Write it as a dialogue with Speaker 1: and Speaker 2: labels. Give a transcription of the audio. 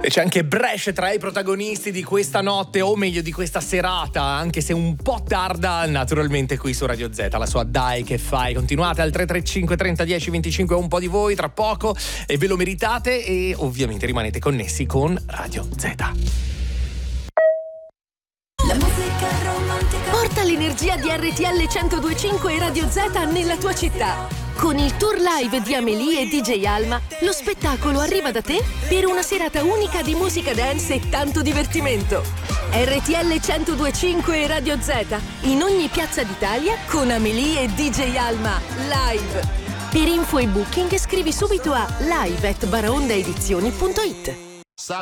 Speaker 1: E c'è anche Brescia tra i protagonisti di questa notte, o meglio di questa serata, anche se un po' tarda, naturalmente qui su Radio Z. La sua Dai che fai. Continuate al 335 30 10 25, un po' di voi tra poco e ve lo meritate, e ovviamente rimanete connessi con Radio Z.
Speaker 2: La musica romantica. Porta l'energia di RTL 102.5 e Radio Z nella tua città. Con il tour live di Amélie e DJ Alma, lo spettacolo arriva da te per una serata unica di musica dance e tanto divertimento. RTL 102.5 e Radio Z in ogni piazza d'Italia con Amélie e DJ Alma live. Per info e booking scrivi subito a live@baraondaedizioni.it.